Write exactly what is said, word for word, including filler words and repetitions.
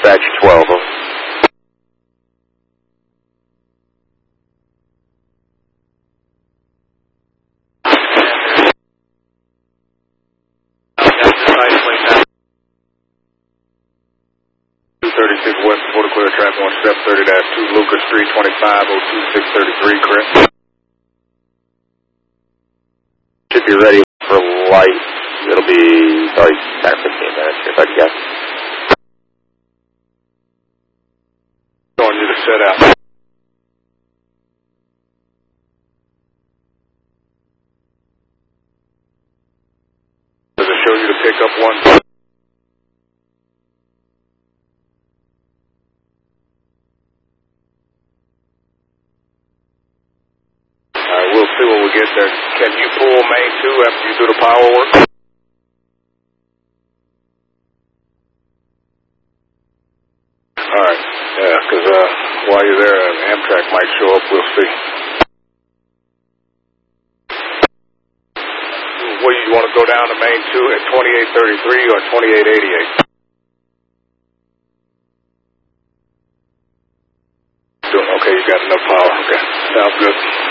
dispatch twelve. Over. two thirty-six West Florida, clear traffic on step thirty dash two, Lucas three twenty-five oh two six thirty-three, correct? Should be ready for light. It'll be probably ten or fifteen minutes, if I guess. Going you to set out. Does it show you to pick up one? Alright, we'll see when we get there. Can you pull main two after you do the power work? Alright, yeah, because uh, while you're there, an Amtrak might show up, we'll see. What, you want to go down to main two at twenty-eight thirty-three or twenty-eight eighty-eight? Okay, you got enough power. Okay, sounds good.